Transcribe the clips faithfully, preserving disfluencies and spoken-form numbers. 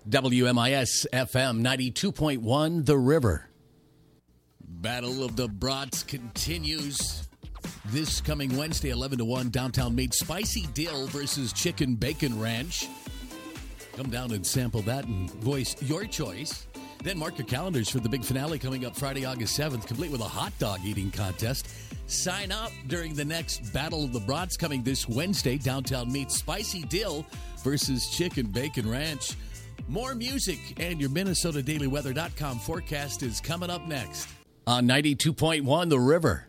W M I S F M ninety-two point one, The River. Battle of the Brats continues this coming Wednesday, eleven to one, downtown meet. Spicy Dill versus Chicken Bacon Ranch. Come down and sample that and voice your choice. Then mark your calendars for the big finale coming up Friday, August seventh, complete with a hot dog eating contest. Sign up during the next Battle of the Brats coming this Wednesday, downtown meet. Spicy Dill versus Chicken Bacon Ranch. More music and your Minnesota Daily Weather dot com forecast is coming up next on ninety-two point one The River.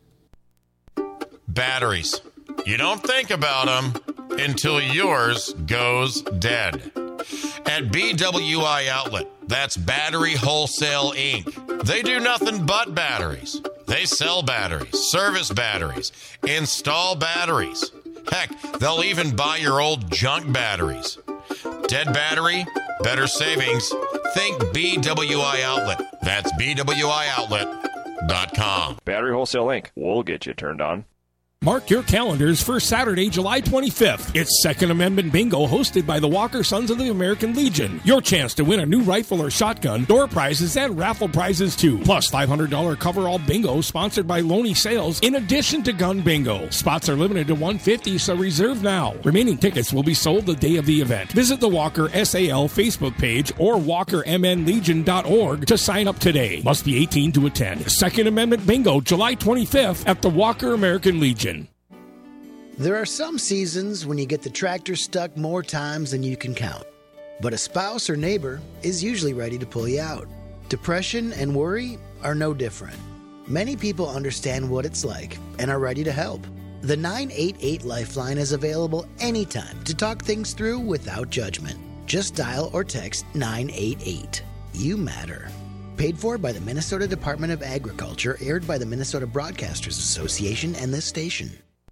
Batteries. You don't think about them until yours goes dead. At B W I Outlet, that's Battery Wholesale Incorporated. They do nothing but batteries. They sell batteries, service batteries, install batteries. Heck, they'll even buy your old junk batteries. Dead battery, better savings. Think B W I Outlet. That's B W I outlet dot com. Battery Wholesale Incorporated. We'll get you turned on. Mark your calendars for Saturday, July twenty-fifth. It's Second Amendment Bingo hosted by the Walker Sons of the American Legion. Your chance to win a new rifle or shotgun, door prizes, and raffle prizes too. Plus five hundred dollars coverall bingo sponsored by Loney Sales in addition to gun bingo. Spots are limited to one hundred fifty, so reserve now. Remaining tickets will be sold the day of the event. Visit the Walker S A L Facebook page or walker m n legion dot org to sign up today. Must be eighteen to attend. Second Amendment Bingo, July twenty-fifth at the Walker American Legion. There are some seasons when you get the tractor stuck more times than you can count. But a spouse or neighbor is usually ready to pull you out. Depression and worry are no different. Many people understand what it's like and are ready to help. The nine eight eight Lifeline is available anytime to talk things through without judgment. Just dial or text nine eight eight. You matter. Paid for by the Minnesota Department of Agriculture, aired by the Minnesota Broadcasters Association and this station.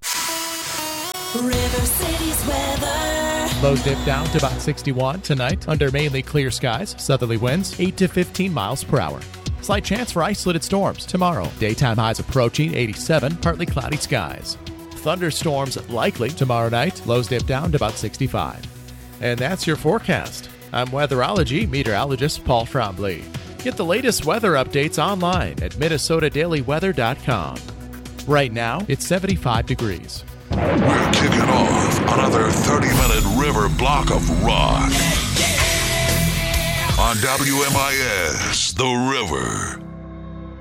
River City's weather. Lows dip down to about sixty-one tonight under mainly clear skies. Southerly winds eight to fifteen miles per hour. Slight chance for isolated storms tomorrow. Daytime highs approaching eighty-seven, partly cloudy skies. Thunderstorms likely tomorrow night. Lows dip down to about sixty-five. And that's your forecast. I'm weatherology meteorologist Paul Trombley. Get the latest weather updates online at Minnesota Daily Weather dot com. Right now, it's seventy-five degrees. We're kicking off another thirty-minute river block of rock on W M I S, The River.